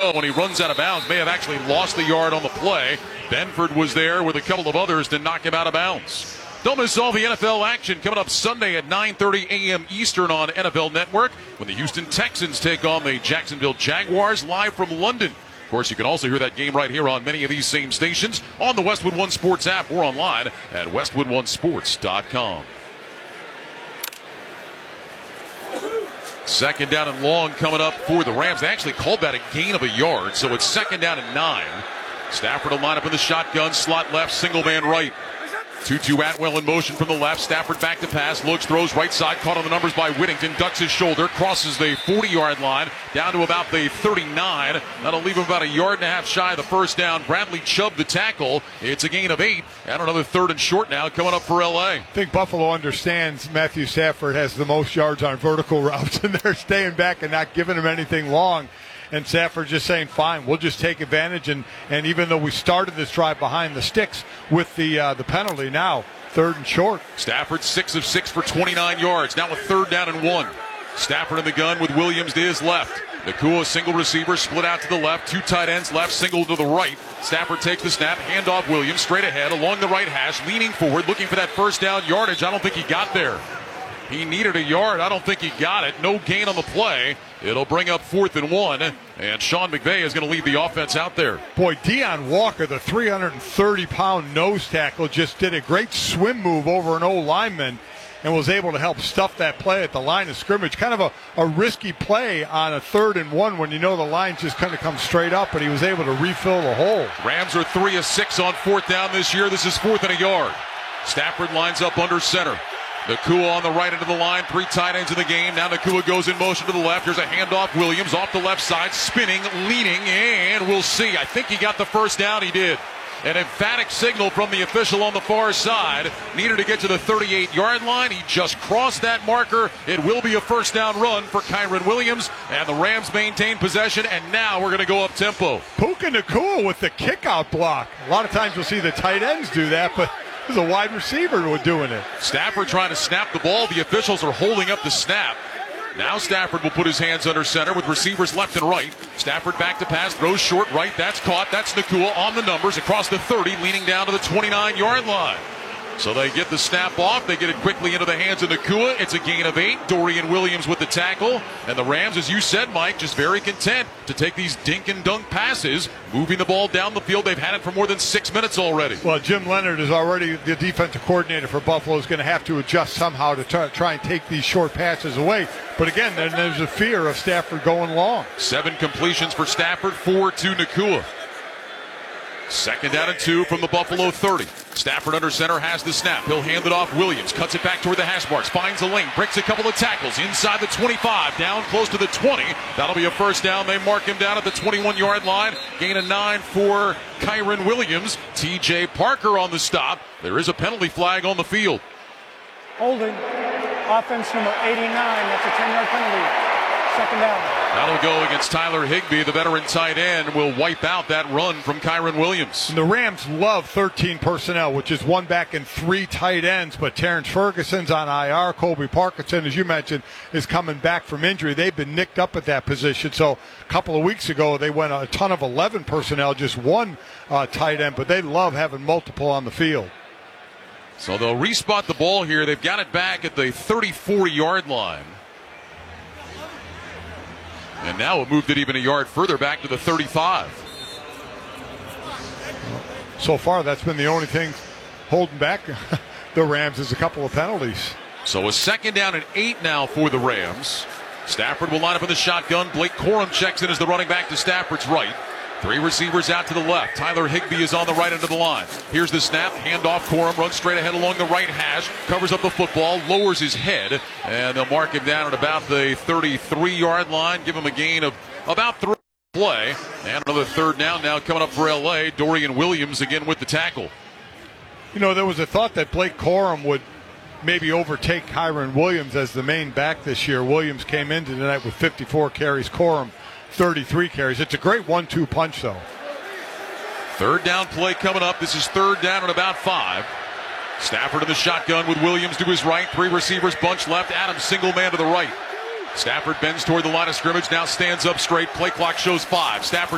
when he runs out of bounds. May have actually lost the yard on the play. Benford was there with a couple of others to knock him out of bounds. Don't miss all the NFL action coming up Sunday at 9:30 a.m. Eastern on NFL Network when the Houston Texans take on the Jacksonville Jaguars live from London. Of course, you can also hear that game right here on many of these same stations on the Westwood One Sports app or online at westwoodonesports.com. Second down and long coming up for the Rams. They actually called that a gain of a yard, so it's second down and 9. Stafford will line up in the shotgun, slot left, single man right. 2-2 Atwell in motion from the left. Stafford back to pass. Looks, throws right side. Caught on the numbers by Whittington. Ducks his shoulder. Crosses the 40-yard line. Down to about the 39. That'll leave him about a yard and a half shy of the first down. Bradley Chubb the tackle. It's a gain of 8. And another third and short now coming up for L.A. I think Buffalo understands Matthew Stafford has the most yards on vertical routes, and they're staying back and not giving him anything long. And Stafford just saying, fine, we'll just take advantage. And even though we started this drive behind the sticks with the penalty, now third and short. Stafford 6 of 6 for 29 yards. Now a third down and 1. Stafford in the gun with Williams to his left. Nakua single receiver, split out to the left. 2 tight ends left, single to the right. Stafford takes the snap, handoff Williams, straight ahead along the right hash, leaning forward, looking for that first down yardage. I don't think he got there. He needed a yard. I don't think he got it. No gain on the play. It'll bring up 4th and 1, and Sean McVay is going to lead the offense out there. Boy, Deion Walker, the 330-pound nose tackle, just did a great swim move over an old lineman and was able to help stuff that play at the line of scrimmage. Kind of a risky play on a 3rd and 1 when you know the line just kind of comes straight up, but he was able to refill the hole. Rams are 3 of 6 on 4th down this year. This is 4th and a yard. Stafford lines up under center. Nakua on the right end of the line, 3 tight ends in the game. Now Nakua goes in motion to the left. There's a handoff. Williams off the left side, spinning, leaning, and we'll see. I think he got the first down. He did. An emphatic signal from the official on the far side. Needed to get to the 38-yard line. He just crossed that marker. It will be a first down run for Kyren Williams, and the Rams maintain possession, and now we're going to go up tempo. Puka Nakua with the kick-out block. A lot of times you'll see the tight ends do that, but there's a wide receiver doing it. Stafford trying to snap the ball. The officials are holding up the snap. Now Stafford will put his hands under center with receivers left and right. Stafford back to pass, throws short right. That's caught. That's Nakua on the numbers across the 30, leaning down to the 29-yard line. So they get the snap off. They get it quickly into the hands of Nakua. It's a gain of 8. Dorian Williams with the tackle. And the Rams, as you said, Mike, just very content to take these dink and dunk passes, moving the ball down the field. They've had it for more than 6 minutes already. Well, Jim Leonard is already the defensive coordinator for Buffalo, is going to have to adjust somehow to try and take these short passes away. But again, there's a fear of Stafford going long. 7 completions for Stafford, 4 to Nakua. Second down and 2 from the Buffalo 30. Stafford under center has the snap. He'll hand it off. Williams cuts it back toward the hash marks. Finds a lane. Breaks a couple of tackles. Inside the 25. Down close to the 20. That'll be a first down. They mark him down at the 21-yard line. Gain of 9 for Kyren Williams. T.J. Parker on the stop. There is a penalty flag on the field. Holding. Offense number 89. That's a 10-yard penalty. Second down. That'll go against Tyler Higbee. The veteran tight end will wipe out that run from Kyren Williams. And the Rams love 13 personnel, which is 1 back and 3 tight ends. But Terrence Ferguson's on IR. Colby Parkinson, as you mentioned, is coming back from injury. They've been nicked up at that position. So a couple of weeks ago, they went a ton of 11 personnel, just 1 tight end. But they love having multiple on the field. So they'll respot the ball here. They've got it back at the 34-yard line. And now it moved it even a yard further back to the 35. So far, that's been the only thing holding back the Rams is a couple of penalties. So a second down and 8 now for the Rams. Stafford will line up in the shotgun. Blake Corum checks in as the running back to Stafford's right. 3 receivers out to the left. Tyler Higbee is on the right end of the line. Here's the snap. Handoff. Corum runs straight ahead along the right hash. Covers up the football. Lowers his head. And they'll mark him down at about the 33-yard line. Give him a gain of about 3 play. And another third down now coming up for L.A. Dorian Williams again with the tackle. You know, there was a thought that Blake Corum would maybe overtake Kyren Williams as the main back this year. Williams came into tonight with 54 carries. Corum 33 carries. It's a great 1-2 punch, though. Third down play coming up. This is third down and about 5. Stafford in the shotgun with Williams to his right. 3 receivers bunch left. Adams single man to the right. Stafford bends toward the line of scrimmage. Now stands up straight. Play clock shows 5. Stafford